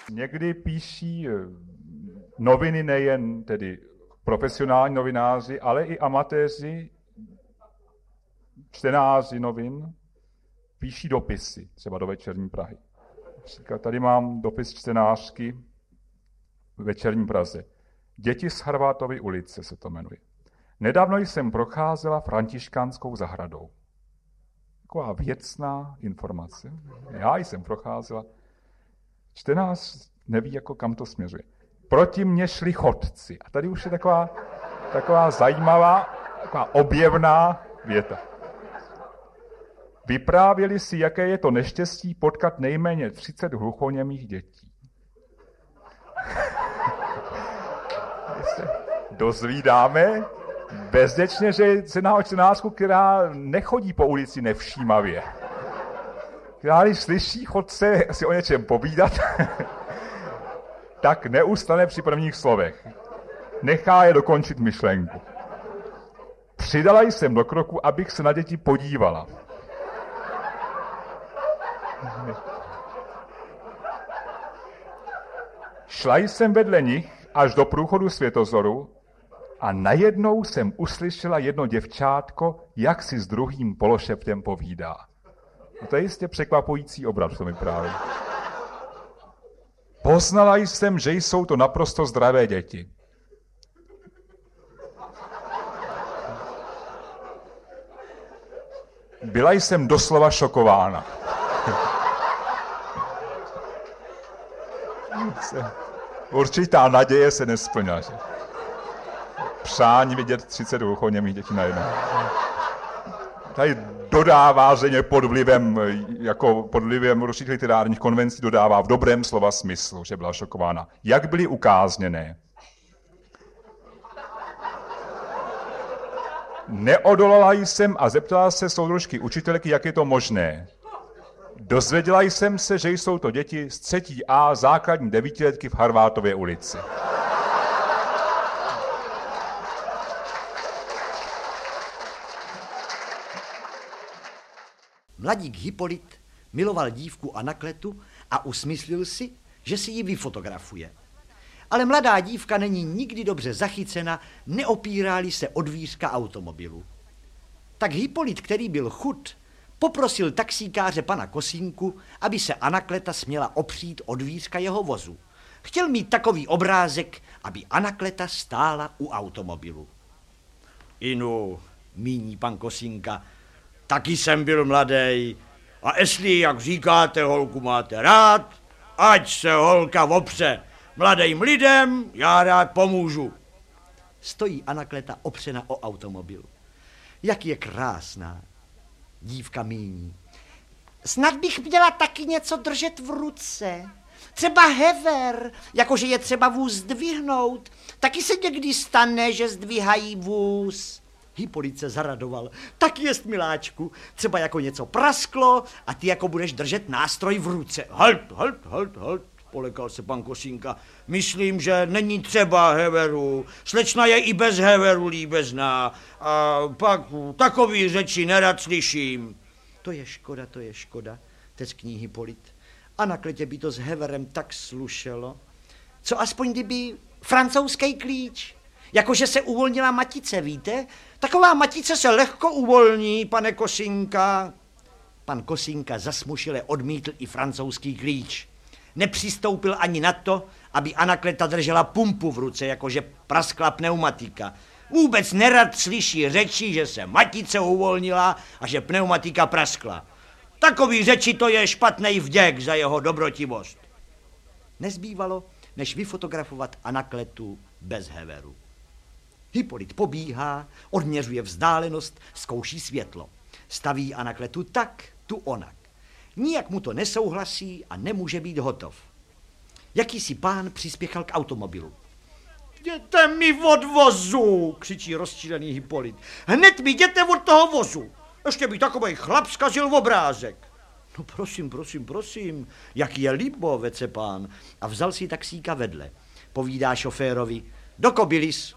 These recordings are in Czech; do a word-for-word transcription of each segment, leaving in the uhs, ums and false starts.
Někdy píší noviny nejen tedy profesionální novináři, ale i amatéři, čtenáři novin, píší dopisy, třeba do Večerní Prahy. Například tady mám dopis čtenářky v Večerní Praze. Děti z Harvátovy ulice se to jmenuje. Nedávno jsem procházela Františkánskou zahradou. Taková věcná informace. Já jsem procházela. Čtenář neví, jako kam to směřuje. Proti mně šli chodci. A tady už je taková, taková zajímavá, taková objevná věta. Vyprávěli si, jaké je to neštěstí potkat nejméně třicet hluchoněmých dětí. Dozvídáme bezděčně, že se na čtenářku, která nechodí po ulici nevšímavě. Která když slyší chodce si o něčem povídat, tak neustane při prvních slovech. Nechá je dokončit myšlenku. Přidala jsem do kroku, abych se na děti podívala. Šla jsem vedle nich až do průchodu Světozoru a najednou jsem uslyšela jedno děvčátko, jak si s druhým pološeptem povídá. A to je jistě překvapující obraz, to mi právě. Poznala jsem, že jsou to naprosto zdravé děti. Byla jsem doslova šokována. Určitá naděje se nesplňala. Přání vidět třicet hluchoněmých dětí najednou. Tady dodává, že pod vlivem, jako pod vlivem určitých literárních konvencí dodává v dobrém slova smyslu, že byla šokována. Jak byly ukázněné? Neodolala jsem a zeptala se soudružky učitelky, jak je to možné. Dozvěděla jsem se, že jsou to děti z třetí A základní devítiletky v Harvátově ulici. Mladík Hypolit miloval dívku Anakletu a usmyslil si, že si ji vyfotografuje. Ale mladá dívka není nikdy dobře zachycena, neopírá-li se o dvířka automobilu. Tak Hypolit, který byl chud, poprosil taxíkáře pana Kosínku, aby se Anakleta směla opřít o dvířka jeho vozu. Chtěl mít takový obrázek, aby Anakleta stála u automobilu. Inu, míní pan Kosínka, taky jsem byl mladej a jestli, jak říkáte, holku máte rád, ať se holka opře. Mladým lidem já rád pomůžu. Stojí Anakleta opřena o automobil. Jak je krásná. Dívka míní. Snad bych měla taky něco držet v ruce. Třeba hever, jakože je třeba vůz zdvihnout. Taky se někdy stane, že zdvihají vůz. Hypolit se zaradoval. Tak jest, miláčku, třeba jako něco prasklo a ty jako budeš držet nástroj v ruce. Halt, halt, halt, halt, polekal se pan Kosínka. Myslím, že není třeba heveru. Slečna je i bez heveru líbezná. A pak takový řeči nerad slyším. To je škoda, to je škoda, teskní Hypolit. Anakletě by to s heverem tak slušelo. Co aspoň kdyby francouzský klíč? Jakože se uvolnila matice, víte? Taková matice se lehko uvolní, pane Kosínka. Pan Kosínka zasmušile odmítl i francouzský klíč. Nepřistoupil ani na to, aby Anakleta držela pumpu v ruce, jakože praskla pneumatika. Vůbec nerad slyší řeči, že se matice uvolnila a že pneumatika praskla. Takový řeči to je špatnej vděk za jeho dobrotivost. Nezbývalo, než vyfotografovat Anakletu bez heveru. Hypolit pobíhá, odměřuje vzdálenost, zkouší světlo. Staví Anakletu tak, tu onak. Nijak mu to nesouhlasí a nemůže být hotov. Jakýsi pán přispěchal k automobilu. Jděte mi od vozu, křičí rozčílený Hypolit. Hned mi jděte od toho vozu. Ještě by takovej chlap zkazil v obrázek. No prosím, prosím, prosím, jak je libo, vece pán. A vzal si taxíka vedle. Povídá šoférovi, do kobylis.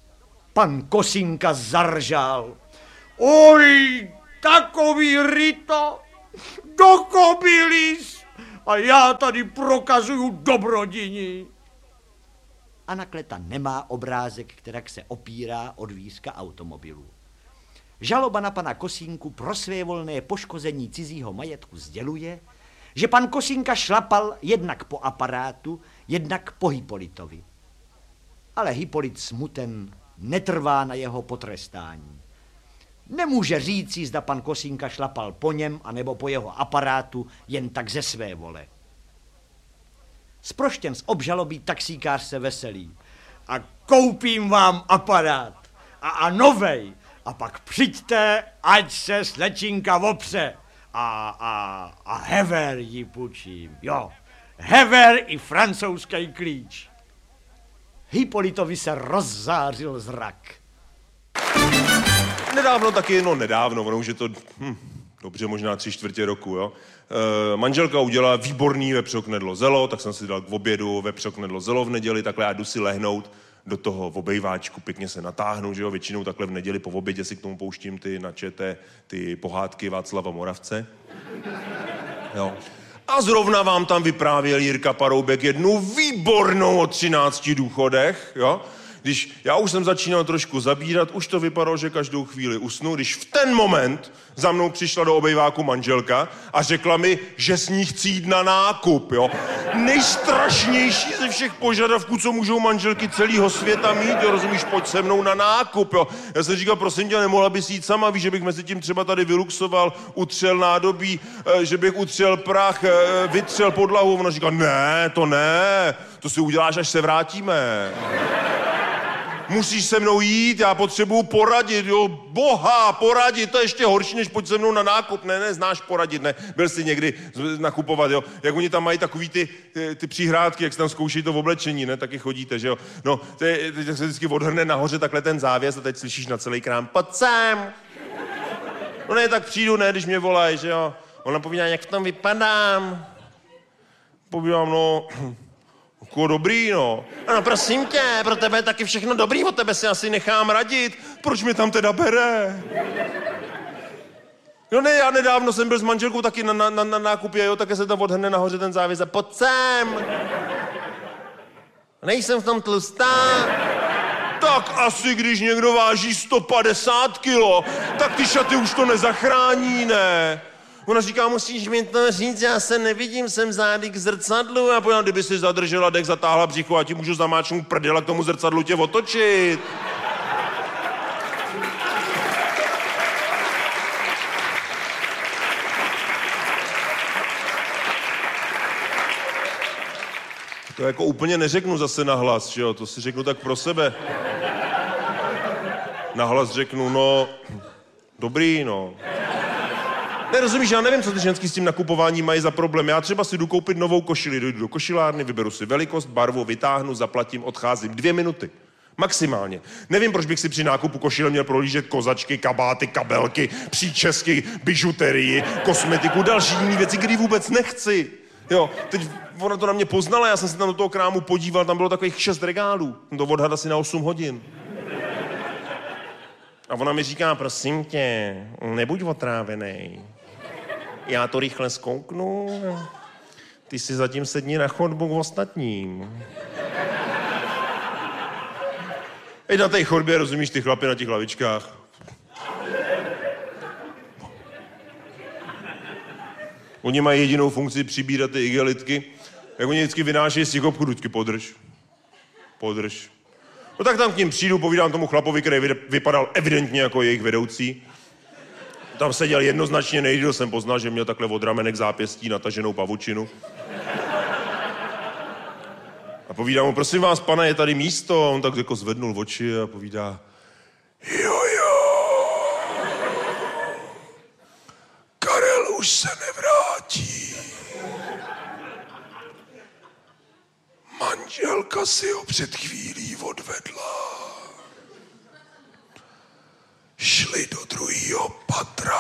Pan Kosínka zaržal. Oj, takový ryto, do kobylis. a já tady prokazuju dobrodiní. Anakleta nemá obrázek, kterak se opírá od dvířka automobilu. Žaloba na pana Kosínku pro svévolné poškození cizího majetku sděluje, že pan Kosínka šlapal jednak po aparátu, jednak po Hypolitovi. Ale Hypolit smuten netrvá na jeho potrestání. Nemůže říci, zda pan Kosínka šlapal po něm anebo po jeho aparátu jen tak ze své vole. Zproštěn z obžalobí taxíkář se veselí. A koupím vám aparát. A, a novej. A pak přijďte, ať se slečinka opře. A, a, a hever ji půjčím. Jo, hever i francouzský klíč. Hypolitovi se rozzářil zrak. Nedávno taky, no nedávno, ono už je to, hm, dobře, možná tři čtvrtě roku, jo. E, manželka udělala výborný vepřoknedlo zelo, tak jsem si dal k obědu vepřoknedlo zelo v neděli, takhle já jdu si lehnout do toho obejváčku, pěkně se natáhnu, že jo, většinou takhle v neděli po obědě si k tomu pouštím ty načeté, ty pohádky Václava Moravce. Jo. A zrovna vám tam vyprávěl Jirka Paroubek jednu výbornou o třinácti důchodech, jo. Když já už jsem začínal trošku zabírat, už to vypadalo, že každou chvíli usnu, když v ten moment za mnou přišla do obejváku manželka a řekla mi, že s ní chci jít na nákup, jo. Nejstrašnější ze všech požadavků, co můžou manželky celého světa mít, jo, rozumíš, pojď se mnou na nákup, jo. Já jsem říkal, prosím tě, nemohla bys jít sama, víš, že bych mezi tím třeba tady vyluxoval, utřel nádobí, že bych utřel prach, vytřel podlahu. Ona říká, ne, to ne, to si uděláš, až se vrátíme. Musíš se mnou jít, já potřebuju poradit, jo, boha, poradit, to je ještě horší, než pojď se mnou na nákup, ne, ne, znáš poradit, ne, byl jsi někdy nakupovat, jo, jak oni tam mají takový ty, ty, ty přihrádky, jak se tam zkoušejí to v oblečení, ne, taky chodíte, že jo, no, teď se vždycky odhrne nahoře takhle ten závěs a teď slyšíš na celý krám, pojď sem, no ne, tak přijdu, ne, když mě volají, že jo, ona povídá, jak v tom vypadám, povídám, no, jako dobrý, no. Ano, prosím tě, pro tebe je taky všechno dobrý, od tebe si asi nechám radit. Proč mě tam teda bere? No ne, já nedávno jsem byl s manželkou taky na, na, na, na nákupě, jo, také se tam odhrne nahoře ten závěs a pojď sem. Nejsem v tom tlustá. Tak asi, když někdo váží sto padesát kilo, tak ty šaty už to nezachrání, ne? Ona říká, musíš mi to říct, já se nevidím, jsem zády k zrcadlu. A pojďme, kdyby si zadržela dech, zatáhla břicho a ti můžu zamáčnout prdela k tomu zrcadlu tě otočit. To jako úplně neřeknu zase nahlas, že jo, to si řeknu tak pro sebe. Nahlas řeknu, no, dobrý, no. Nerozumíš, já nevím, co ty ženský s tím nakupováním mají za problém. Já třeba si jdu koupit novou košili, dojdu do košilárny, vyberu si velikost, barvu, vytáhnu, zaplatím, odcházím. Dvě minuty. Maximálně. Nevím, proč bych si při nákupu košile měl prohlížet kozačky, kabáty, kabelky, příčesky, bižuterii, kosmetiku, další jiné věci, které vůbec nechci. Jo, teď ona to na mě poznala, já jsem se tam do toho krámu podíval, tam bylo takových šest regálů. Jsem to odhadl asi na osm hodin. A ona mi říká, prosím tě, nebuď otrávenej. Já to rychle zkouknu, ty si zatím sedni na chodbu k ostatním. I na té chodbě, rozumíš, ty chlapy na těch lavičkách. Oni mají jedinou funkci přibírat ty igelitky. Jak oni vždycky vynášejí z těch obchodů, vždycky podrž. Podrž. No tak tam k ním přijdu, povídám tomu chlapovi, který vypadal evidentně jako jejich vedoucí. Tam seděl jednoznačně, nejdýl jsem poznal, že měl takhle od ramenek zápěstí nataženou pavučinu. A povídám mu, prosím vás, pane, je tady místo? A on tak jako zvednul oči a povídá, jo, jo, Karel už se nevrátí. Manželka si ho před chvílí odvedla. Šli do druhého patra.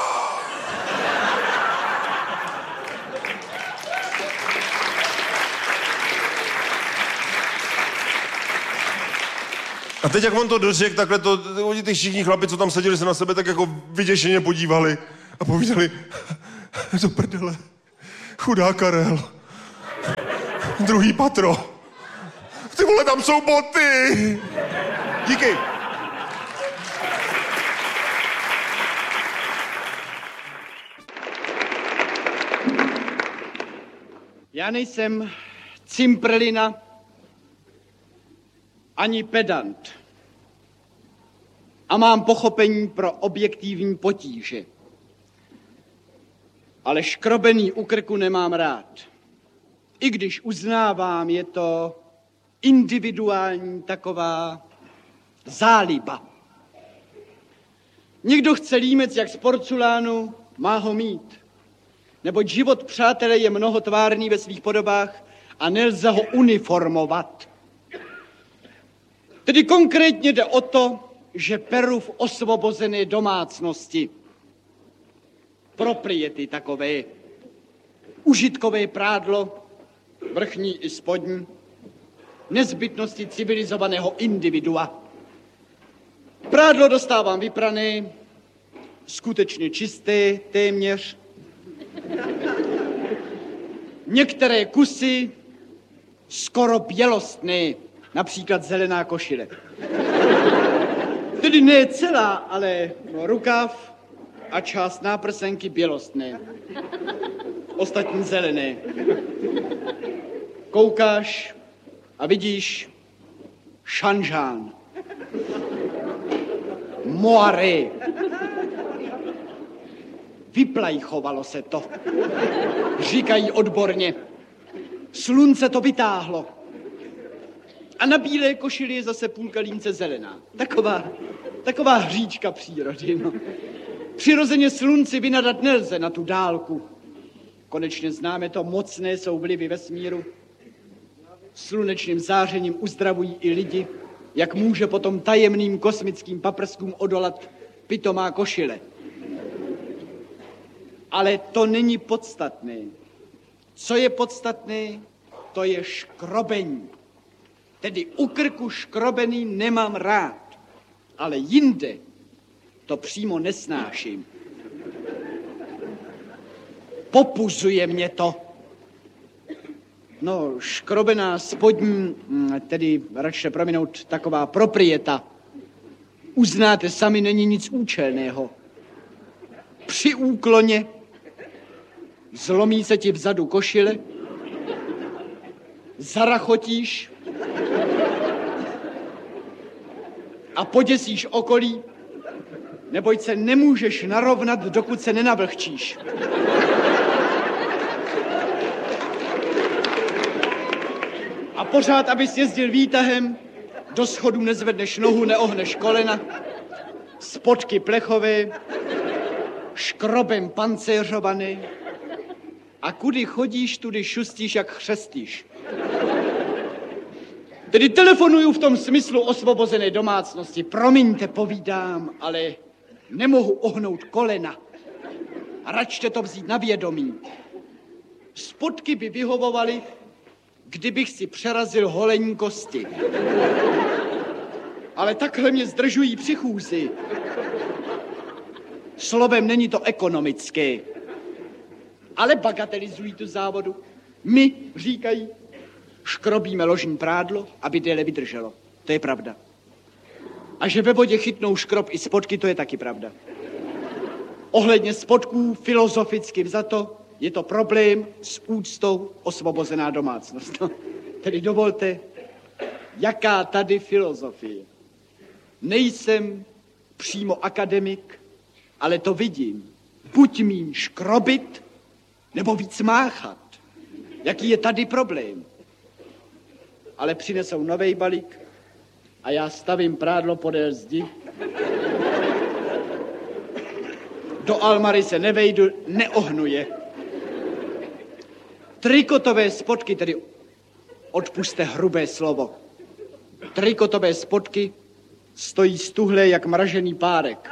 A teď, jak on to dořekl, takhle to, oni ty všichni chlapi, co tam seděli, se na sebe tak jako vyděšeně podívali a povídali, do prdele, chudá Karel, Druhý patro. Ty vole, tam jsou boty. Díky. Já nejsem cimprlina ani pedant a mám pochopení pro objektivní potíže. Ale škrobený u krku nemám rád. I když uznávám, je to individuální taková záliba. Někdo chce límec jak z porcelánu, má ho mít. Neboť život, přátelé, je mnohotvárný ve svých podobách a nelze ho uniformovat. Tedy konkrétně jde o to, že peru v osvobozené domácnosti. Propriety takové, užitkové prádlo, vrchní i spodní, nezbytnosti civilizovaného individua. Prádlo dostávám vyprané, skutečně čisté, téměř. Některé kusy skoro bělostné, například zelená košile. Tedy ne celá, ale rukáv a část náprsenky bělostné. Ostatní zelené. Koukáš a vidíš šanžán. Moiré. Vyplajchovalo se to. Říkají odborně. Slunce to vytáhlo. A na bílé košili je zase půlka límce zelená. Taková, taková hříčka přírody. No. Přirozeně slunci vynadat nelze na tu dálku. Konečně známe to, mocné jsou vlivy vesmíru. Slunečným zářením uzdravují i lidi, jak může potom tajemným kosmickým paprskům odolat pitomá košile. Ale to není podstatné. Co je podstatné, to je škrobení. Tedy u krku škrobený nemám rád, ale jinde to přímo nesnáším. Popuzuje mě to. No, škrobená spodní, tedy radši prominout taková proprieta. Uznáte sami, není nic účelného. Při úkloně zlomí se ti vzadu košile, zarachotíš a poděsíš okolí, neboť se nemůžeš narovnat, dokud se nenavlhčíš. A pořád, abys jezdil výtahem, do schodů nezvedneš nohu, neohneš kolena, spodky plechové, škrobem pancéřovaný, a kudy chodíš, tudy šustíš, jak chřestíš. Tedy telefonuju v tom smyslu osvobozené domácnosti. Promiňte, povídám, ale nemohu ohnout kolena. A račte to vzít na vědomí. Spodky by vyhovovaly, kdybych si přerazil holení kosti. Ale takhle mě zdržují při chůzi. Slovem není to ekonomické. Ale bagatelizují tu závodu. My, říkají, škrobíme ložní prádlo, aby déle vydrželo. To je pravda. A že ve vodě chytnou škrob i spodky, to je taky pravda. Ohledně spodků filozoficky vzato je to problém s úctou osvobozená domácnost. No, tedy dovolte, jaká tady filozofie. Nejsem přímo akademik, ale to vidím. Buď míň škrobit, nebo víc máchat. Jaký je tady problém? Ale přinesou novej balík a já stavím prádlo podél zdi. Do almary se nevejdu, neohnuje. Trikotové spodky, tedy odpuste hrubé slovo. Trikotové spodky stojí stuhlé jak mražený párek.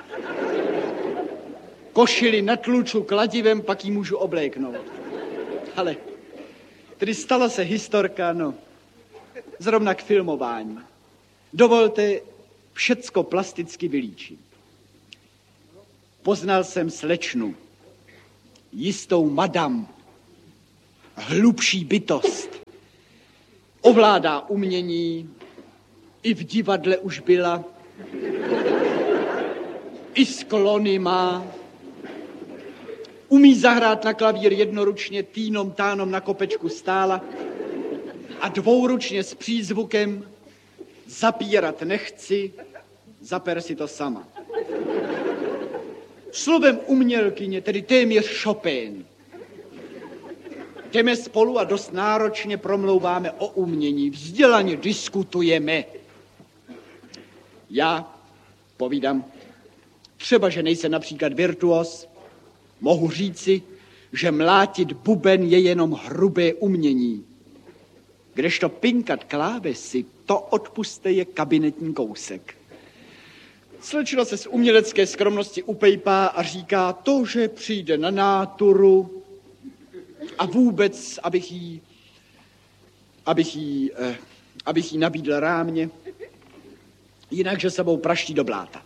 Košili natluču kladivem, pak ji můžu obléknout. Ale tedy stala se historka, no, zrovna k filmování. Dovolte, všecko plasticky vylíčím. Poznal jsem slečnu, jistou madam, hlubší bytost, ovládá umění, i v divadle už byla, i sklony má, umí zahrát na klavír jednoručně, týnom tánom na kopečku stála a dvouručně s přízvukem zapírat nechci, zaper si to sama. Slovem umělkyně, tedy téměř Chopin. Jdeme spolu a dost náročně promlouváme o umění, vzdělaně diskutujeme. Já povídám, třeba, že nejsem například virtuos, mohu říci, že mlátit buben je jenom hrubé umění. Kdežto pinkat klávesy, to odpuste je kabinetní kousek. Slečna se z umělecké skromnosti upejpá a říká to, že přijde na náturu a vůbec, abych jí, abych jí, eh, abych jí nabídl rámě, jinak, že sebou praští do bláta.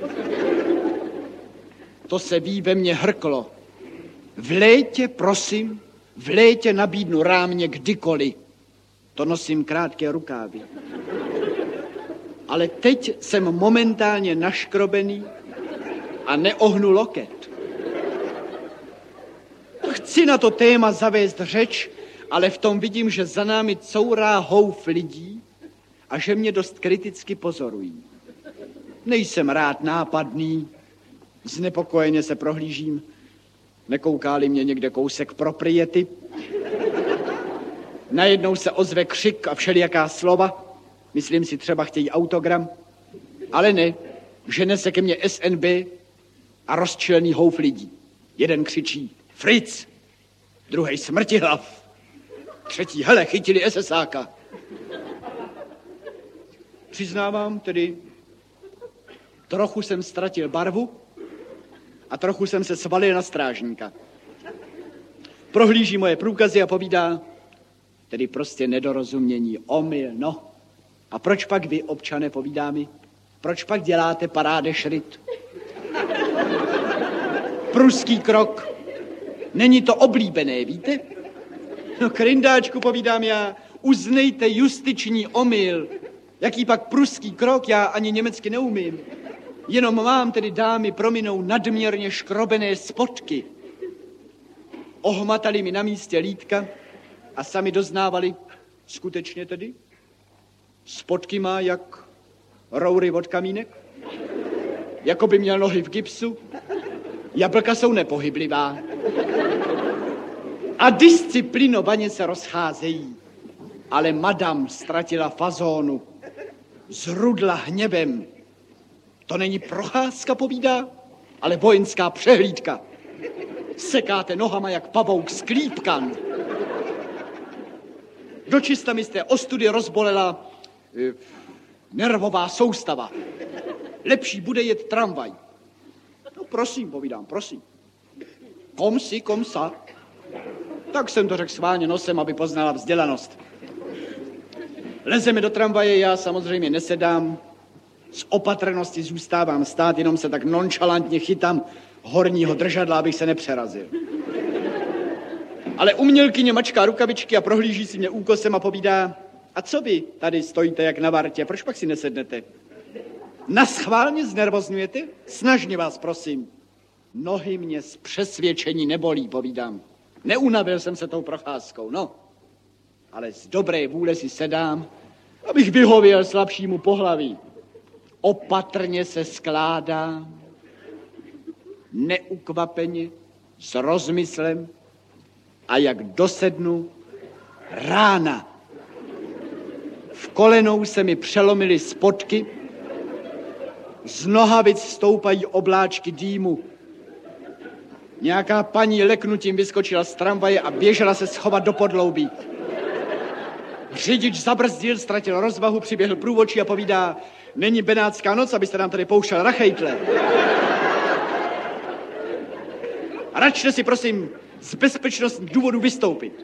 To se ví, ve mně hrklo. V létě, prosím, v létě nabídnu rámě kdykoliv. To nosím krátké rukávy. Ale teď jsem momentálně naškrobený a neohnu loket. Chci na to téma zavést řeč, ale v tom vidím, že za námi courá houf lidí a že mě dost kriticky pozorují. Nejsem rád nápadný, znepokojeně se prohlížím, nekouká-li mě někde kousek propriety. Najednou se ozve křik a všelijaká slova, myslím si, třeba chtějí autogram, ale ne, žene se ke mně S N B a rozčilený houf lidí. Jeden křičí Fritz, druhej Smrtihlav, třetí hele, chytili esesáka. Přiznávám tedy, trochu jsem ztratil barvu a trochu jsem se svalil na strážníka. Prohlíží moje průkazy a povídá, tedy prostě nedorozumění, omyl, no. A proč pak vy, občané, povídá mi, proč pak děláte paráde šrit? Pruský krok. Není to oblíbené, víte? No, krindáčku, povídám já, uznejte justiční omyl. Jaký pak pruský krok, já ani německy neumím. Jenom mám tedy dámy prominou nadměrně škrobené spodky. Ohmatali mi na místě lítka a sami doznávali, skutečně tedy, spodky má jak roury od kamínek, jako by měl nohy v gipsu, jablka jsou nepohyblivá a disciplinovaně se rozcházejí. Ale madam ztratila fazónu, zrudla hněvem. To není procházka, povídá, ale vojenská přehlídka. Sekáte nohama jak pavouk sklípkan. Dočista mi z té ostudy rozbolela e, nervová soustava. Lepší bude jet tramvaj. No prosím, povídám, prosím. Kom si, kom sa. Tak jsem to řekl schválně nosem, aby poznala vzdělanost. Lezeme do tramvaje, já samozřejmě nesedám, z opatrnosti zůstávám stát, jenom se tak nonchalantně chytám horního držadla, abych se nepřerazil. Ale umělkyně mačká rukavičky a prohlíží si mě úkosem a povídá, a co vy tady stojíte jak na vartě, proč pak si nesednete? Naschválně znervozňujete? Snažně vás prosím. Nohy mě z přesvědčení nebolí, povídám. Neunavil jsem se tou procházkou, no. Ale z dobré vůle si sedám, abych vyhověl slabšímu pohlaví. Opatrně se skládám, neukvapeně, s rozmyslem a jak dosednu, rána. V kolenou se mi přelomily spodky, z nohavic stoupají obláčky dýmu. Nějaká paní leknutím vyskočila z tramvaje a běžela se schovat do podloubí. Řidič zabrzdil, ztratil rozvahu, přiběhl průvodčí a povídá, není benátská noc, abyste nám tady pouštěl rachejtle. Račte si, prosím, z bezpečnostních důvodů vystoupit.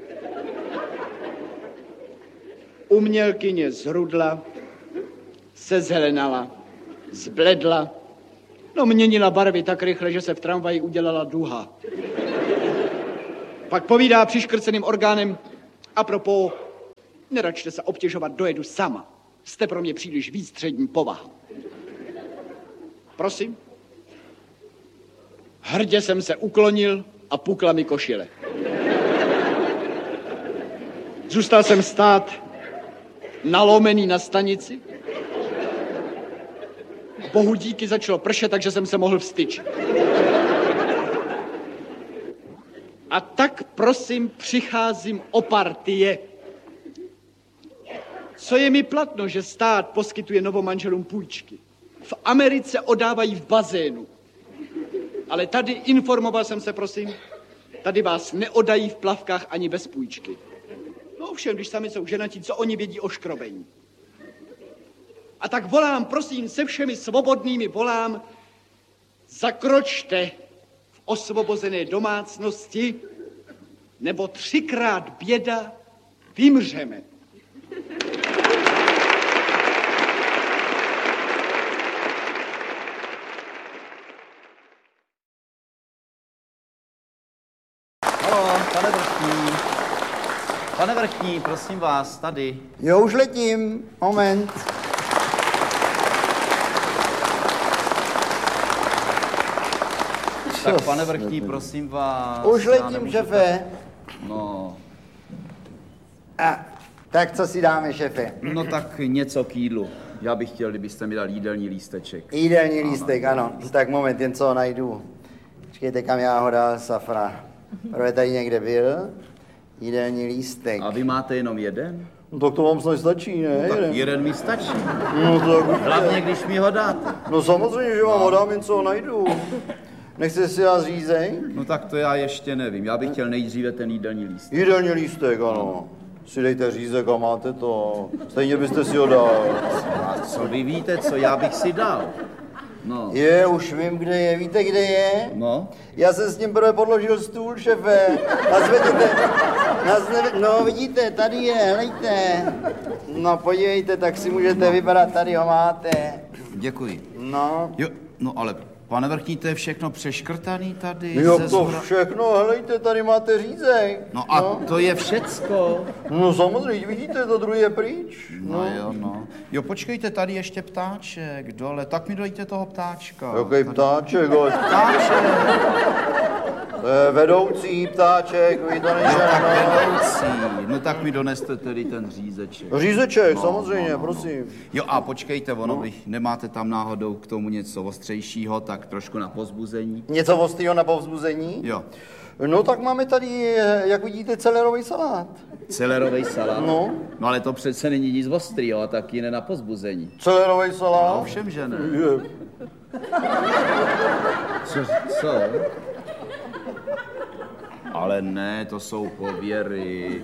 Umělkyně zrudla, sezelenala, zbledla, no měnila barvy tak rychle, že se v tramvaji udělala duha. Pak povídá přiškrceným orgánem, apropos, Neračte se obtěžovat, dojedu sama. Jste pro mě příliš výstřední povaha. Prosím. Hrdě jsem se uklonil a pukla mi košile. Zůstal jsem stát nalomený na stanici. Bohu díky začalo pršet, takže jsem se mohl vstyčit. A tak prosím přicházím o partie. Co je mi platno, že stát poskytuje novomanželům půjčky? V Americe odávají v bazénu. Ale tady, informoval jsem se, prosím, tady vás neodají v plavkách ani bez půjčky. No ovšem, když sami jsou ženatí, co oni vědí o škrobení? A tak volám, prosím, se všemi svobodnými volám, zakročte v osvobozené domácnosti, nebo třikrát běda vymřeme. Halo, pane Vrchní. Pane Vrchní, prosím vás, tady. Jo, už letím. Moment. Tak pane Vrchní, prosím vás. Už já letím, nemůžu šefe. tak- No, A, tak co si dáme, šefe? no tak něco k jídlu. Já bych chtěl, kdybyste mi dal jídelní lísteček. Jídelní lístek, ano. Tak moment, jen co ho najdu. Počkejte, kam já ho dal, Safra. Prvé tady někde byl. Jídelní lístek. A vy máte jenom jeden? No tak to vám snad stačí, ne? Tak jeden mi stačí. No tak... Hlavně, když mi ho dáte. No samozřejmě, že vám ho dám, jen co ho najdu. Nechce si dát řízeň? No tak to já ještě nevím. Já bych chtěl nejdříve ten jídelní lístek. Jídelní lístek, ano. Si dejte řízek a máte to. Stejně byste si ho dal. A co vy víte, co já bych si dal? No. Je, už vím, kde je. Víte, kde je? No. Já jsem s ním prvé podložil stůl, šefe. Nazvedněte. Nazve... No, vidíte, tady je, helejte. No, podívejte, tak si můžete vybrat, tady ho máte. Děkuji. No. Jo, no ale pane Vrchní, to je všechno přeškrtaný tady. Jo, ze to zhora- všechno, helejte, tady máte řízek. No a to je všecko. No samozřejmě, vidíte, to druhý je pryč. No jo, no. Jo, počkejte, tady ještě ptáček dole, tak mi dejte toho ptáčka. Jaký ptáček, ale Ptáček, to je vedoucí ptáček, vy to nejde, tak no. vedoucí. No tak mi doneste tedy ten řízeček. Řízeček, No, samozřejmě, no, no, prosím. Jo a počkejte, ono no. Bych, nemáte tam náhodou k tomu něco ostřejšího, tak trošku na pozbuzení. Něco ostrýho na povzbuzení? Jo. No tak máme tady, jak vidíte, celerový salát. Celerový salát. No. No ale to přece není nic ostrýho, a taky ne na pozbuzení. Celerový salát? No, ovšem, že ne. Je. Co? Co? Ale ne, to jsou pověry.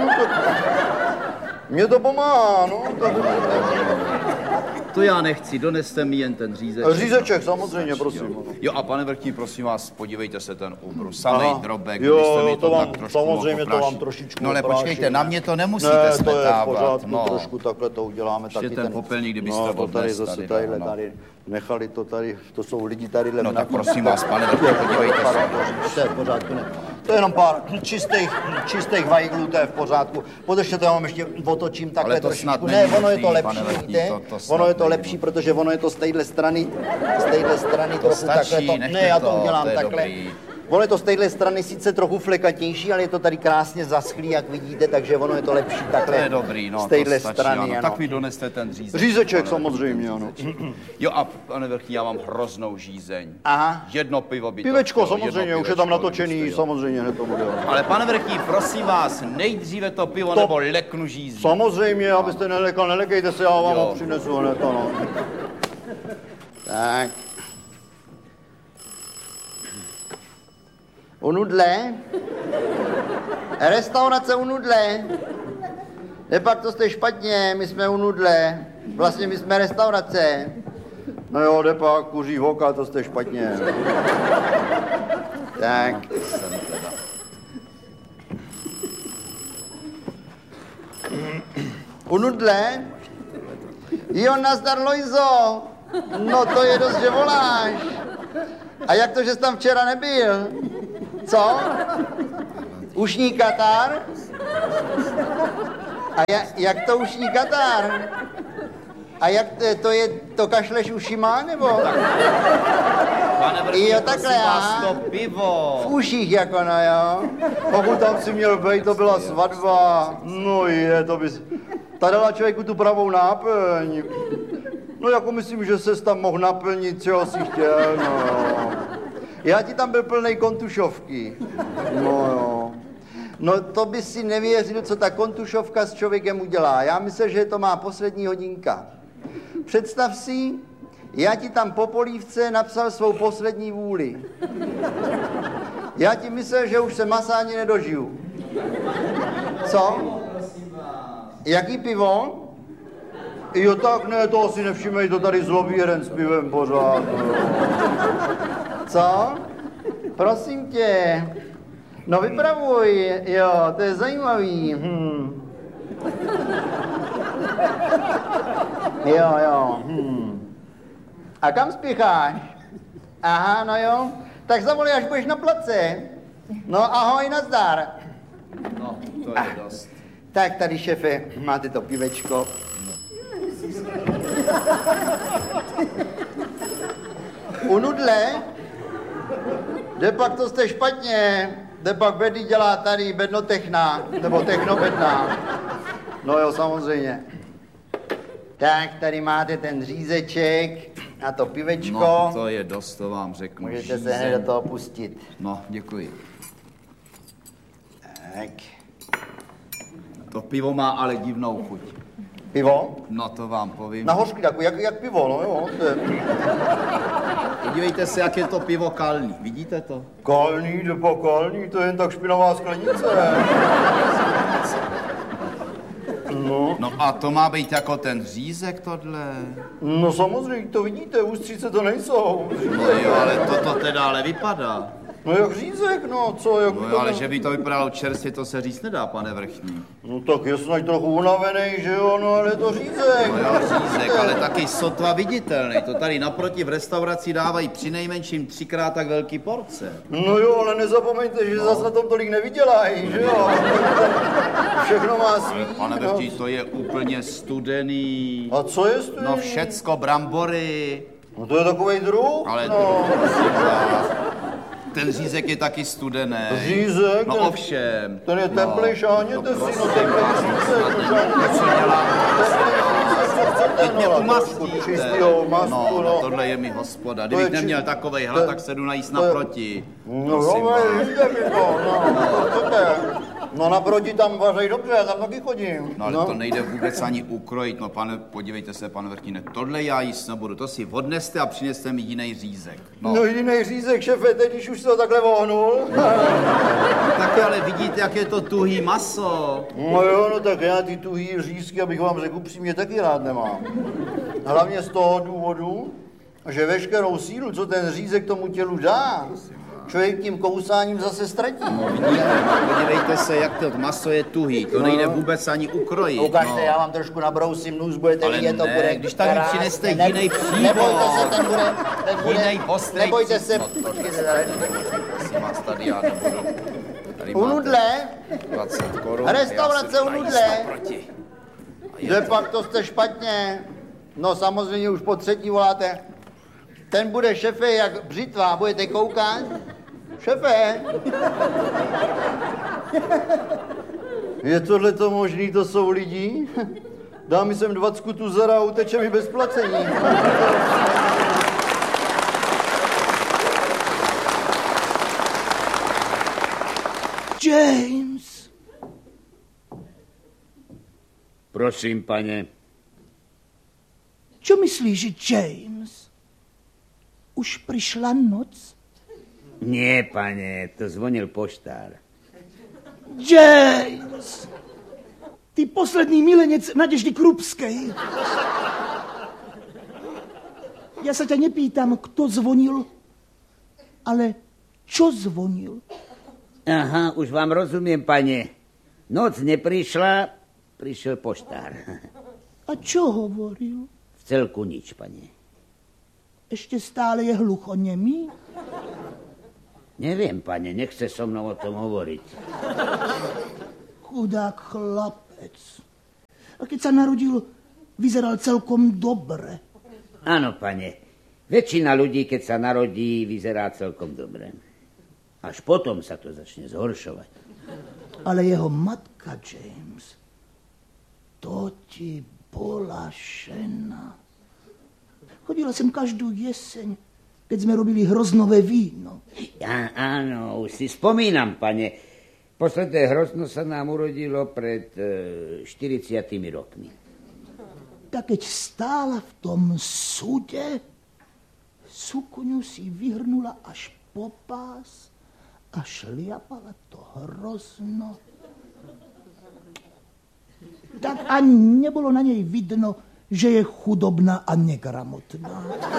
Mně to pomáhá, no. Tak... To já nechci, doneste mi jen ten řízeček. Řízeček, samozřejmě, prosím. Jo a pane Vrchní, prosím vás, podívejte se ten ubrus, samej Aha. drobek, Jo, kdybyste mi to, to vám- tak trošku samozřejmě to vám oprášit. trošičku No ale opráším. počkejte, na mě to nemusíte Ne, to je v smetávat. pořádku, No. trošku takhle to uděláme. Ještě Taky ten popelník, kdybyste no, to tady odnes zase tady, tadyhle, no. tady, nechali to tady, to jsou lidi tadyhle. No tak prosím vás, pane Vrchní, podívejte se. To je v pořádku, ne. To je jenom pár čistých, čistých vajglů, to je v pořádku. Podržte to, já vám ještě otočím takhle Ale to trošičku. snad Ne, není ono je to možný, lepší, pane Vrchní, víte? to- to snad Ono je to není lepší, protože ono je to z téhle strany, z téhle strany trochu stačí, takhle. To, nechte ne, já to to, udělám to je takhle. dobrý. Ono je to z téhle strany sice trochu flekatější, ale je to tady krásně zaschlý, jak vidíte, takže ono je to lepší takhle. To je dobrý, no, z téhle to stačí, strany, ano. ano. Tak mi doneste ten řízeček. Řízeček pane samozřejmě, Vrchní, ano. řízeček. Jo a pane Vrchní, já mám hroznou žízeň. Aha. Jedno pivo by to Pivečko, chtělo, samozřejmě, jedno už je tam pivečko, natočený, kdybyste, jo. samozřejmě, hned to bude. Ale pane Vrchní, prosím vás, nejdříve to pivo, To- nebo leknu žízní. Samozřejmě, abyste nelekal, nelekejte se, já vám Jo. ho přinesu hned, ano. Tak. U Nudle? Restaurace u Nudle? Nepak to jste špatně, my jsme u Nudle. Vlastně my jsme restaurace. No jo, Depak, kuří voka, to jste špatně. Tak. U Nudle? Jo, nazdar, Lojzo. No to je dost, že voláš. A jak to, že jsi tam včera nebyl? Co? Ušní Katar? A jak, jak to ušní Katar? A jak to, to je, to kašleš ušima, nebo? Pane vrchní, Jo, takhle, prosím vás, aha. to pivo. V uších jako, no jo. Pokud tam si měl být, to byla svatba. No je, to bys... Ta dala člověku tu pravou náplň. No jako myslím, že ses tam mohl naplnit, čeho si chtěl, no jo. Já ti tam byl plnej kontušovky. No jo. No to by si nevěřil, co ta kontušovka s člověkem udělá. Já myslím, že to má poslední hodinka. Představ si, já ti tam po polívce napsal svou poslední vůli. Já ti myslel, že už se masa ani nedožiju. Co? Jaký pivo? Jo, tak ne, to asi nevšimej, to tady zlobí jeden s pivem pořád. Co? Prosím tě. No vypravuj, jo, to je zajímavý. Hm. Jo, jo. Hm. A kam spěcháš? Aha, no jo. Tak zavolej, až budeš na place. No ahoj, nazdar. No, to je dost. Tak tady, šefe, máte to pivečko. U nudle? Kde pak to jste špatně? Kde pak Bedy dělá tady bednotechna, nebo technobedná. No jo, samozřejmě. Tak, tady máte ten řízeček a to pivečko. No, to je dost, to vám řeknu. Můžete Žízeň. se hned do toho pustit. No, děkuji. Tak. To pivo má ale divnou chuť. Pivo? No, to vám povím. Na hořky takový, jak, jak pivo, no jo. To je... Podívejte se, jak je to pivo kalný. Vidíte to? Kalný, nebo kalný, to je jen tak špinavá sklenice. No. No a to má být jako ten řízek tohle. No samozřejmě, to vidíte, ústřice to nejsou. No jo, ale toto teda ale vypadá. No jak řízek, no, co, jak No jo, ale že by to vypadalo čerstvě, to se říct nedá, pane vrchní. No tak je snad trochu unavený, že jo, no ale je to řízek. No jo, řízek, ale taky sotva viditelný. To tady naproti v restauraci dávají přinejmenším třikrát tak velký porce. No jo, ale nezapomeňte, že no. Zas na tom tolik nevydělají, že jo. Všechno má svý. Pane vrchní, to je úplně studený. A co je studený? No všecko, brambory. No to je takovej druh. Ale no. druh, prosím vás. Ten řízek je taky studený. Řízek? No ten, ovšem. Ten je no, teplej, šáhněte no, si, no teplej řízek, no šáhněte. Co dělá? Teď mě no, umastíte. čistýho masku, no, no. no, tohle je mi hospoda. Kdybych či... neměl takovej hlad, tak se jdu najíst naproti. No jo, víte mi to, no, co to je? No naproti tam vařej dobře, já tam taky chodím. No ale no. To nejde vůbec ani ukrojit, no pane, podívejte se, pane vrchní, tohle já jíst nebudu, to si odneste a přineste mi jiný řízek. No, no jiný řízek, šefe, teď když už se ho takhle vohnul. Tak ale vidíte, jak je to tuhý maso. No jo, no tak já ty tuhý řízky, abych vám řekl upřímně, taky rád nemám. Hlavně z toho důvodu, že veškerou sílu, co ten řízek tomu tělu dá, člověk tím kousáním zase ztratí. No vidíte, podívejte se, jak to maso je tuhý, to nejde vůbec ani ukrojit. Ukažte, no. Já vám trošku nabrousím nůz, budete ale vidět, to ne, bude když tady krásné. přineste ne, jiný příbor. Nebojte se, ten bude, ten bude, Jinej ostrej nebojte se, příbor. počkejte tady. Prosím vás, tady já nebudu. Tady U nudle, dvacet korun. restaurace u nudle. Kde pak to jste špatně? No samozřejmě už po třetí voláte. Ten bude šefe jak břitva, budete koukat? Šefe? Je tohle to možný, to jsou lidi? Dá mi sem dvacku tuzara a uteče mi bez placení. James. Prosím, pane. Čo myslíš, že James? Už přišla noc? Nie, pane, to zvonil poštár. James! Ty poslední milenec Nadeždy Krupskej. Ja sa ťa nepýtam, kto zvonil, ale čo zvonil. Aha, už vám rozumiem, pane. Noc neprišla, prišiel poštár. A čo hovoril? V celku nič, pane. Ešte stále je hluchonemý? Neviem, pane, nechce so mnou o tom hovoriť. Chudák chlapec. A keď sa narodil, vyzeral celkom dobre. Áno, pane. Väčšina ľudí, keď sa narodí, vyzerá celkom dobre. Až potom sa to začne zhoršovať. Ale jeho matka, James, to ti bola žena. Chodila sem každú jeseň, keď sme robili hroznové víno. Ja, áno, už si spomínam, pane. Posledné hrozno sa nám urodilo pred e, štyridsiatimi rokmi. Tak keď stála v tom súde, sukňu si vyhrnula až po pás a šliapala to hrozno. Tak ani nebolo na nej vidno, že je chudobná a negramotná.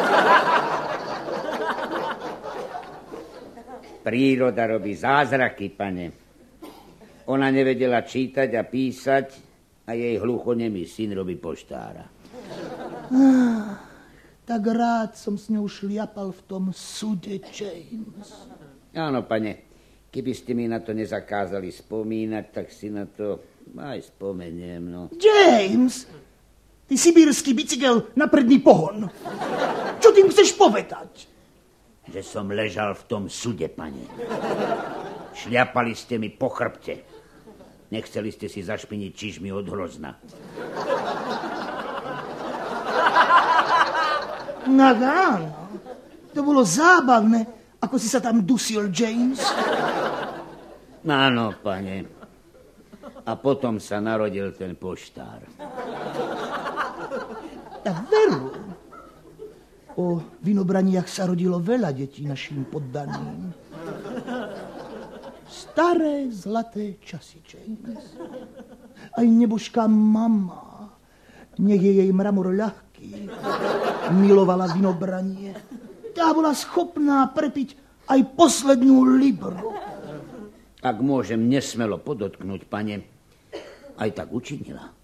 Príroda robí zázraky, pane. Ona nevedela čítať a písať a jej hluchonemý syn robí poštára. Ah, tak rád som s ňou šliapal v tom súde, James. Áno, pane. Keby ste mi na to nezakázali spomínať, tak si na to aj spomeniem, no. James! Ty sibírsky bicykel na predný pohon. Čo tým chceš povedať? Že som ležal v tom súde, pane. Šliapali ste mi po chrbte. Nechceli ste si zašpiniť čižmy od hrozna. No áno. To bolo zábavné, ako si sa tam dusil, James. Áno, pane. A potom sa narodil ten poštár. Ja veru. O vinobraniach sa rodilo veľa detí našim poddaným. Staré zlaté časy, James. Aj nebožká mama, nech je jej mramor ľahký, milovala vinobranie. Tá bola schopná prepiť aj poslednú libru. Ak môžem nesmelo podotknúť, pane, aj tak učinila.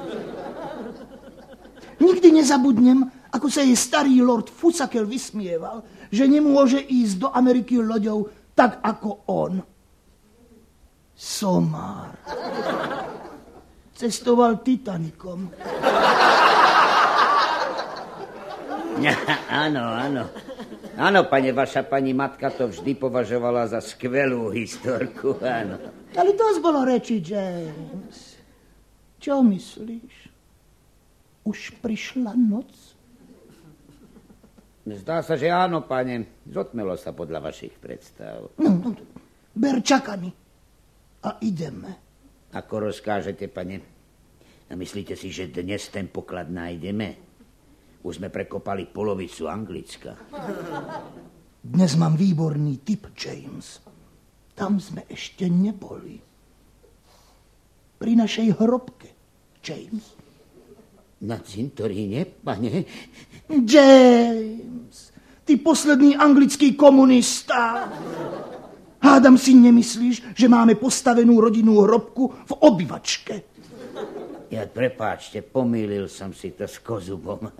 Nikdy nezabudnem, ako sa jej starý lord Fusakel vysmieval, že nemôže ísť do Ameriky loďou tak ako on. Somár. Cestoval Titanikom. Áno, áno. Áno, pane, vaša pani matka to vždy považovala za skvelú historku, áno. Ale dosť bolo reči, James. Čo myslíš? Už prišla noc? Zdá sa, že áno, pane. Zotmelo sa podľa vašich predstav. No, no, ber čakany a ideme. Ako rozkážete, pane? A myslíte si, že dnes ten poklad nájdeme? Už sme prekopali polovicu Anglicka. Dnes mám výborný tip, James. Tam sme ešte neboli. Pri našej hrobke, James. Na cintoríne, pane? James, ty posledný anglický komunista. Hádam si nemyslíš, že máme postavenú rodinnú hrobku v obývačke. Ja, prepáčte, pomýlil som si to s kozubom.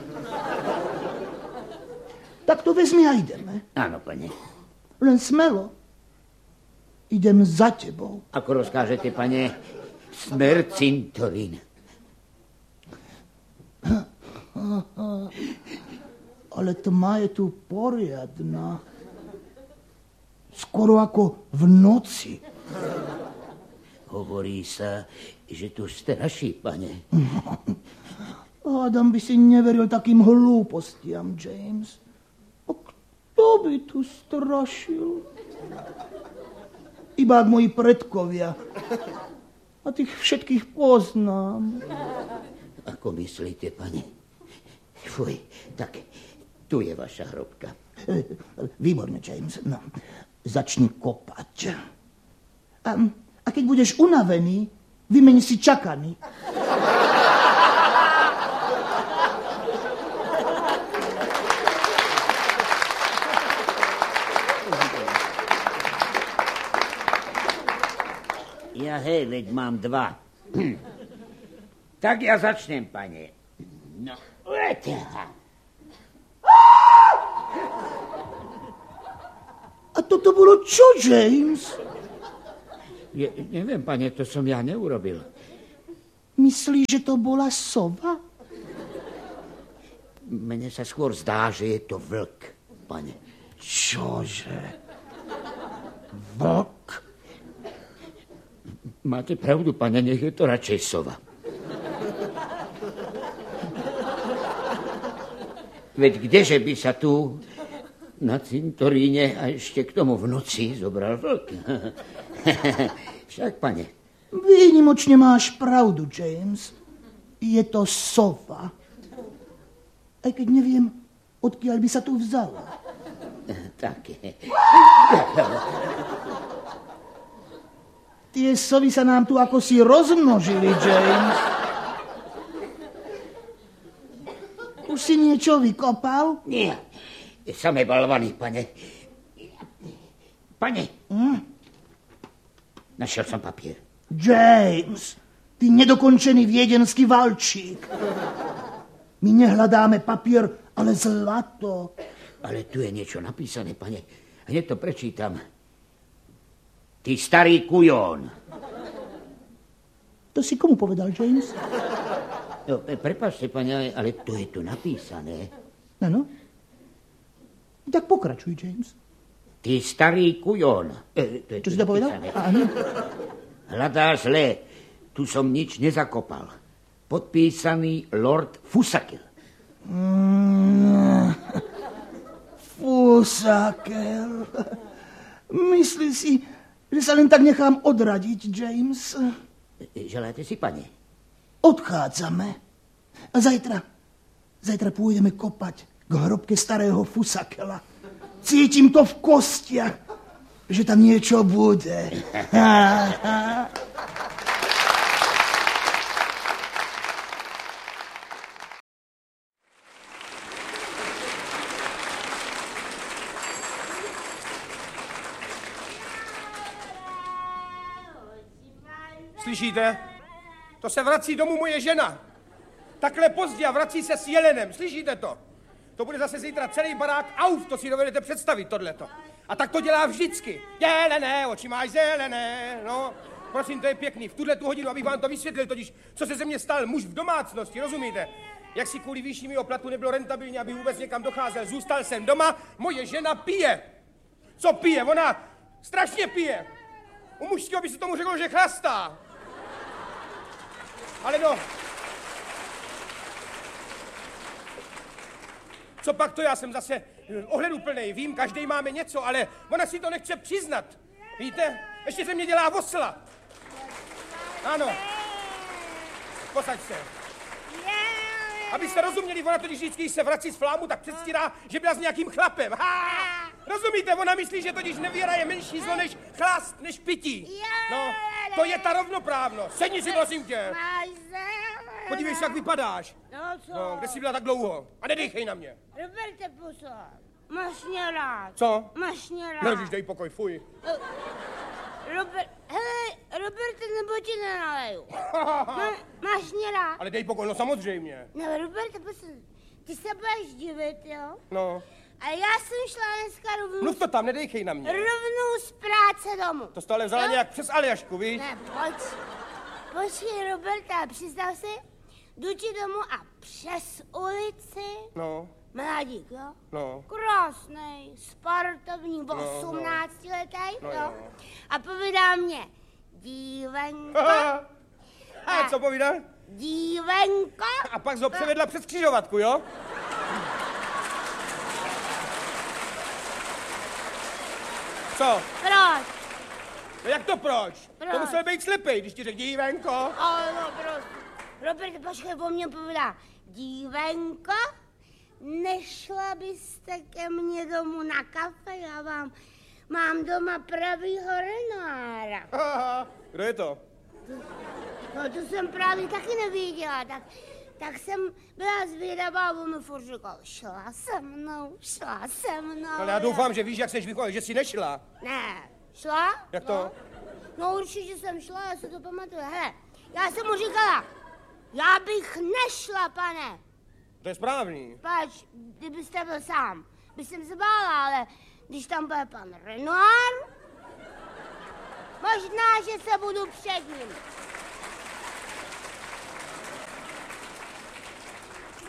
Tak to vezmi a ideme. Áno, pane. Len smelo. Idem za tebou. Ako rozkážete, pane, smer cintorín. Ale tma je tu poriadna. Skoro ako v noci. Hovorí sa, že tu straší, pane. Adam by si neveril takým hlúpostiam, James. A kto by tu strašil? Iba moji predkovia. A tých všetkých poznám. Ako myslíte, pane? Fuj, tak tu je vaša hrobka. Výborne, James. No, začni kopať. A, a keď budeš unavený, vymeň si čakany. Ja hej, veď mám dva. Tak ja začnem, pane. No, leťa. A toto bolo čo, James? Je, neviem, pane, to som ja neurobil. Myslíš, že to byla sova? Mně se skôr zdá, že je to vlk, pane. Čože? Vlk? Máte pravdu, pane, nech je to radšej sova. Veď kdeže by sa tu na cintoríne a ešte k tomu v noci zobral vlk? Však, pane. Výnimočne máš pravdu, James. Je to sova. Aj keď neviem, odkiaľ by sa tu vzala. Tak. Tie sovy sa nám tu ako si rozmnožili, James. Už si niečo vykopal? Nie, samé balvany, pane. Pane, hm? Našel som papier. James, ty nedokončený viedenský valčík. My nehľadáme papier, ale zlato. Ale tu je niečo napísané, pane. Hneď to prečítam. Ty starý kujón. To si komu povedal, James? No, prepáčte, pane, ale to je tu napísané. Áno? Tak pokračuj, James. Ty starý kujón. E, to je Čo si to povedal? Áno. Hľadá zle. Tu som nič nezakopal. Podpísaný Lord Fusakel. Mm, Fusakel. Myslí si, že sa len tak nechám odradiť, James? Želáte si, pane? Odchádzame. A zajtra, zajtra pôjdeme kopať k hrobke starého Fusakela. Cítim to v kostiach, že tam niečo bude. Slyšíte? To se vrací domů moje žena. Takhle pozdě a vrací se s jelenem. Slyšíte to? To bude zase zítra celý barák auf, to si dovedete představit, tohleto. A tak to dělá vždycky. Jelené, oči máš zelené, no. Prosím, to je pěkný. V tuhle tu hodinu, abych vám to vysvětlil, totiž, co se ze mě stal muž v domácnosti, rozumíte? Jak si kvůli výši mého platu nebylo rentabilní, aby vůbec někam docházel. Zůstal jsem doma, moje žena pije. Co pije? Ona strašně pije. U mužského by se tomu řeklo, že chlastá. Ale no. Co pak to, já jsem zase ohleduplnej, vím, každej máme něco, ale ona si to nechce přiznat. Víte? Ještě se mě dělá osla. Ano. Posaď se. Abyste rozuměli, ona totiž vždycky, když se vrací z flámu, tak předstírá, že byla s nějakým chlapem. Ha! Rozumíte? Ona myslí, že totiž nevěra je menší zlo než chlast, než pití. No, to je ta rovnoprávnost. Sedni si, prosím tě. Podívej se, jak vypadáš. No co? No, kde jsi byla tak dlouho? A nedejchej na mě. Roberte, puso, máš mě rád. Co? Máš mě rád. Neříš, dej pokoj, fuj. Robert, hele, Roberte, nebo ti nenaleju. Má, máš mě rád. Ale dej pokoj, no samozřejmě. No, Roberte, puso, ty se budeš divit, jo? No. A já jsem šla dneska rovnou... Mluv to tam, nedejchej na mě. Rovnou z práce domů. To jsi ale vzala nějak přes Aljašku, víš? Ne, pojď. Počkej, Roberta, představ si, jdu ti domů a přes ulici... No. Mladík, jo? No. Krásnej, sportovní, osmnáctiletý, no. jo? No, A povídá mě, dívenko... A co povídá? Dívenko... A pak jsi ho převedla přes křižovatku, jo? Co? Proč? No jak to proč? Proč? To musel být slepej, když ti řekl dívenko. Ale no, proč? Robert, počkej, po mně povídá, dívenko, nešla byste ke mně domů na kafe, já vám mám doma pravýho Renoira. Kdo je to? No to jsem právě taky nevěděla, tak, tak jsem byla zvědavá a on mi furt říkal, šla se mnou, šla se mnou. Ale já doufám, že víš, jak seš vychovaný, že jsi nešla. Ne, šla? Jak to? No, no určitě jsem šla, já si to pamatuju. Hele, já jsem mu říkala, já bych nešla, pane. To je správný. Pač, kdybyste byl sám, bych jsem se bála, ale když tam bude pan Renoir, možná, že se budu před ním.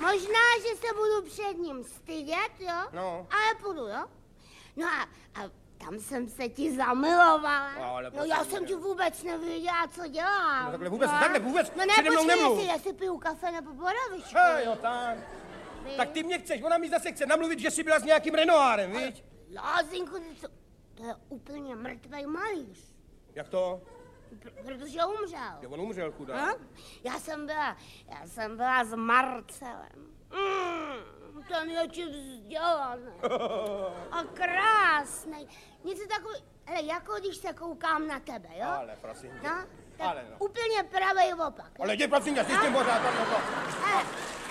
Možná, že se budu před ním stydět, jo? No. Ale půjdu, jo? No a, a tam jsem se ti zamilovala. No, ale no já jsem ti vůbec nevěděla, co dělám. No takhle vůbec, no. takhle vůbec. No ne, přede mnou počkej, nemluv. jestli, jestli piju kafe nebo borovičku. Hej, jo, tak. Vy? Tak ty mě chceš, ona mi zase chce namluvit, že jsi byla s nějakým Renoirem, viď? Lázinku, to, to je úplně mrtvej malíř. Jak to? Pr- protože umřel. Jo, on umřel, chudák. No? Já jsem byla, já jsem byla s Marcelem. Mm, ten je ti vzdělaný. A krásný. Něco takový, ale jako když se koukám na tebe, jo? Ale prosím tě. No, tak Ale no. úplně pravej opak. Jo? Ale jdi prosím tě, jsi s tím pořád. Ale...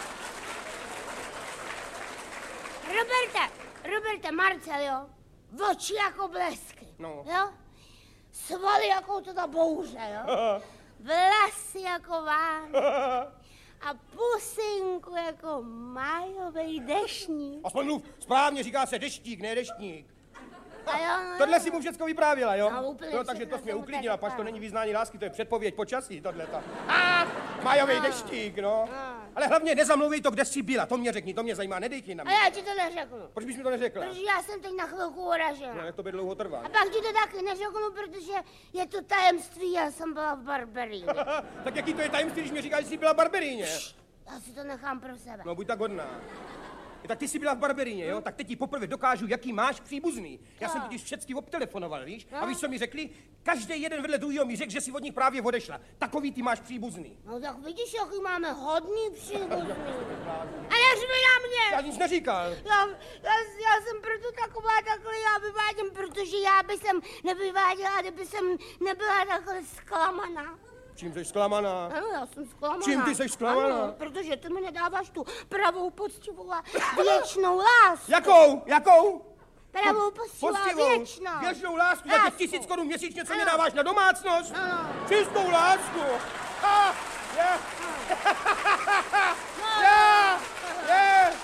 Roberte, Roberte, Marcel, jo? Oči jako blesky, no. jo? Svaly jako teda bouře, jo? Vlasy jako Vánoce. A pusinku jako májovej deštník. Aspoň mluv správně, říká se deštík, ne deštník. A jo, no, Tohle si mu všecko vyprávěla, jo? No, úplně no, takže všechno to jsi mě jsem mu uklidnila, tak pač to vyprávěla. není vyznání lásky, to je předpověď počasí, tohleta. A májový No. deštík, no. No. Ale hlavně nezamlouvej to, kde jsi byla, to mě řekni, to mě zajímá, nedej ti na A mě. já ti to neřeknu. Proč bys mi to neřekla? Protože já jsem teď na chvilku uražena. No, jak to by dlouho trvá. A pak ti to taky neřeknu, protože je to tajemství, já jsem byla v Barberíně. Tak jaký to je tajemství, když mi říkáš, že jsi byla v Barberíně? Já si to nechám pro sebe. No, buď tak hodná. I tak ty jsi byla v Barberíně, jo? Tak teď ti poprvé dokážu, jaký máš příbuzný. Já jsem totiž všecky obtelefonoval, víš? A víš, co mi řekli? Každý jeden vedle druhého mi řekl, že si od nich právě odešla. Takový ty máš příbuzný. No tak vidíš, jaký máme hodný příbuzný. A neřvi na mě! Já nic neříkal. Já, já, já jsem proto taková takhle, já vyvádím, protože já by jsem nevyváděla, kdyby jsem nebyla takhle zklamaná. Čím jsi zklamaná? Ano, já jsem zklamaná. Čím ty jsi zklamaná? Ano, protože ty mi nedáváš tu pravou, poctivou a věčnou lásku. Jakou? Jakou? Pravou, poctivou a věčnou. Věčnou lásku? Za těch Lásku. tisíc korun měsíčně, co Ano. mě dáváš na domácnost? Ano. Čistou lásku. Ha! Je! No. Je! Je!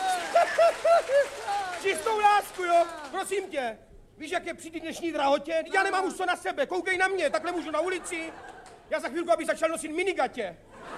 Čistou lásku, jo? Prosím tě. Víš, jak je při té dnešní drahotě? Já nemám už co na sebe, koukej na mě, takhle můžu na ulici. Já za chvilku, abych začal nosit minigatě.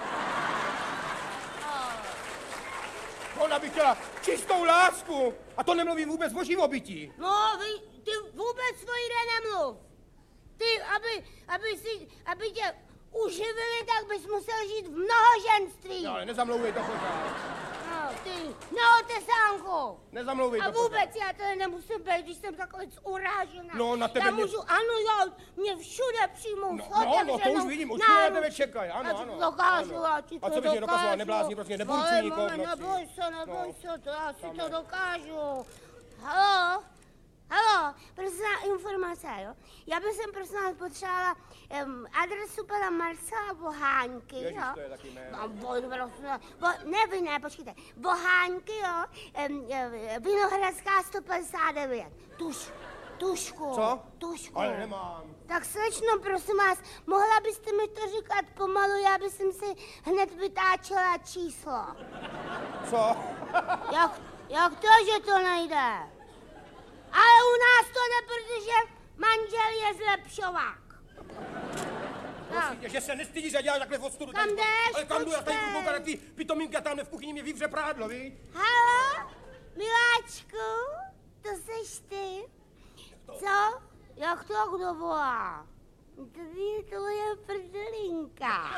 Ona by chtěla čistou lásku. A to nemluvím vůbec o živobytí. No, vy, ty vůbec svoji nemluv. Ty, aby, aby, si, aby tě uživili, tak bys musel žít v mnohoženství. No, ale nezamlouvej to pořád. No, ty, neotesánku. Nezamlouvej A to vůbec já tady nemusím být, když jsem takhle urážená. No, na tebe já mě- můžu, ano, jo, mě všude přijmou No, s no, no, to otevřenou už vidím, už to na náruč. tebe čekají, ano, Já ti ano, to dokážu, ano. já ti A to co bys mě dokazovala, dokážu. neblázni, prostě neburcuj Ale, nikoho v mame, noci. neboj se, neboj No. se, to já si Tam to je. dokážu. Halo? Halo, prosím vás, informace, jo? Já bych sem prosím vás potřebovala um, adresu pana Marcela Bohánky, Ježiš, jo? to je taky jméno. No, bo, prosím vás, bo, ne, vy ne, počkejte. Bohánky, jo? Um, um, Vinohradská sto padesát devět. Tuš, tušku. Co? Tušku. Ale nemám. Tak slečno, prosím vás, mohla byste mi to říkat pomalu, já bych si hned vytáčela číslo. Co? Jak, jak to, že to nejde? Ale u nás to jde, protože manžel je zlepšovák. Prosím tě, že se nestydíš a děláš takhle v ostudu. Kam tady. jdeš? Ale kam jdu, já tady Počkej. budu koukat na ty pitomínky a tamhle v kuchyni mě vyvře prádlo, víš? Halo, miláčku, to seš ty? Co? Jak to kdo volá? Tady to je prdelinka.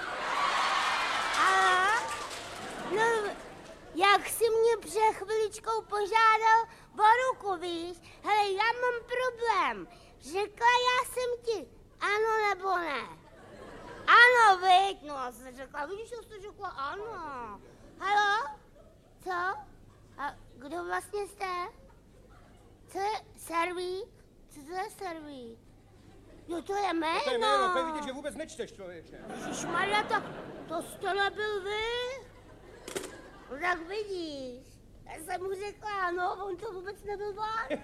Halo? No, jak jsi mě před chviličkou požádal o ruku, víš? Hele, já mám problém. Řekla já jsem ti ano nebo ne? Ano, viď? No, já jsem řekla, vidíš, že jsi řekla ano. Halo? Co? A kdo vlastně jste? Co je servík? Co to je servík? Jo, to je jméno. To je jméno, to je vidět, že vůbec nečteš, člověče. Ježišmarja, tak to jste nebyl vy? No tak vidíš. Já jsem mu řekla, ano, on to vůbec nebyl on.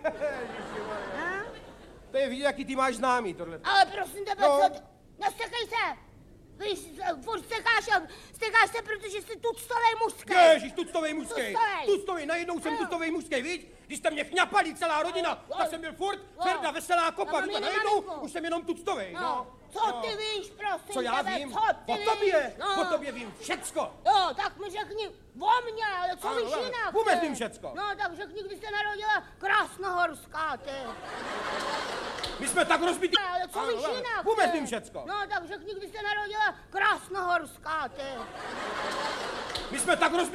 A? To je vidět, jaký ty máš známý, tohle. Ale prosím tebe, No. co ty? Nestekej se! Vy furt stekáš, stekáš se, protože jsi tuctovej mužský. Ježiš, tuctovej mužský. Tuctovej. Tuctovej, najednou jsem tuctovej mužský, víš? Když jste mě chňapali celá rodina, tak jsem byl furt Ferda, veselá kopa, víte, najednou už jsem jenom tuctovej, no. Co ty víš, prosím Co já tebe, vím? co ty O víš? tobě, No. o tobě vím všecko. Jo, tak mi řekni o mně, ale co Ano, víš ale jinak? vůbec ty? vím všecko. No, tak řekni, kdy jste narodila Krásnohorská, ty. My jsme tak rozbití. Ale co Ano, víš ale jinak? vůbec ty? vím všecko. No, tak řekni, kdy jste narodila Krásnohorská, ty. My jsme tak rozbití.